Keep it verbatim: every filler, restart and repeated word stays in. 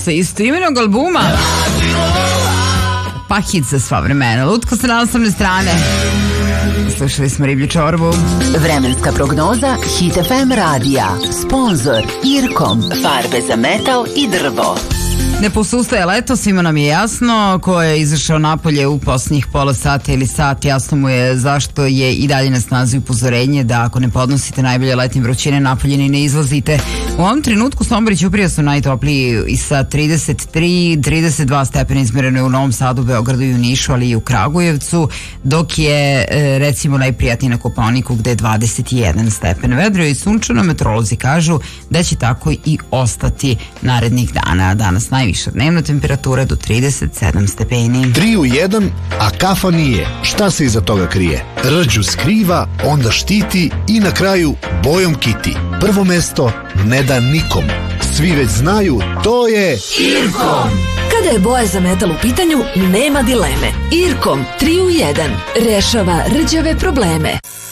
sa istoimenog albuma. Pa hit za sva vremena. Lutka sa naslovne strane. Slušali smo Riblju čorbu. Vremenska prognoza Hit ef em radija. Sponzor Irkom. Farbe za metal i drvo. Ne posustaje leto, svima nam je jasno. Ko je izašao napolje u posljednjih pola sata ili sat, jasno mu je zašto je i dalje na snazi upozorenje da ako ne podnosite najbolje letnje vrućine, napolje ni ne izlazite. U ovom trenutku Sombor i Ćuprija su najtopliji i sa trideset tri trideset dva stepena izmereno je u Novom Sadu, Beogradu i u Nišu, ali i u Kragujevcu, dok je recimo najprijatniji na Kopaoniku gde je dvadeset jedan stepen. Vedro i sunčano, meteorolozi kažu da će tako i ostati narednih dana. Danas najviša dnevna temperatura do trideset sedam stepeni. Tri u jedan, a kafa nije. Šta se iza toga krije? Rđu skriva, onda štiti i na kraju bojom kiti. Prvo mesto ne da nikom. Svi već znaju, to je Irkom. Kada je boja za metal u pitanju, nema dileme. Irkom tri u jedan rešava rđave probleme.